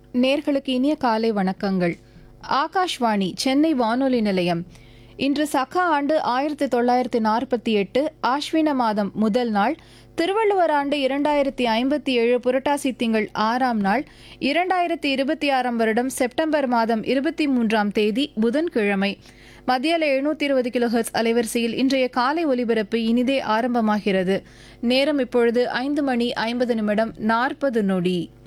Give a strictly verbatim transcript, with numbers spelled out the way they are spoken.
நேர்களுக்கு இனிய காலை வணக்கங்கள். ஆகாஷ்வாணி சென்னை வானொலி நிலையம். இன்று சக ஆண்டு ஆயிரத்தி தொள்ளாயிரத்தி நாற்பத்தி எட்டு ஆஸ்வின மாதம் முதல் நாள், திருவள்ளுவர் ஆண்டு இரண்டாயிரத்தி ஐம்பத்தி ஏழு புரட்டாசி திங்கள் ஆறாம் நாள், இரண்டாயிரத்தி இருபத்தி ஆறாம் வருடம் செப்டம்பர் மாதம் இருபத்தி மூன்றாம் தேதி புதன்கிழமை. மத்தியில் எழுநூத்தி இருபது கிலோஹெர்ட்ஸ் அலைவரிசையில் இன்றைய காலை ஒலிபரப்பு இனிதே ஆரம்பமாகிறது. நேரம் இப்பொழுது ஐந்து மணி ஐம்பது நிமிடம் நாற்பது நொடி.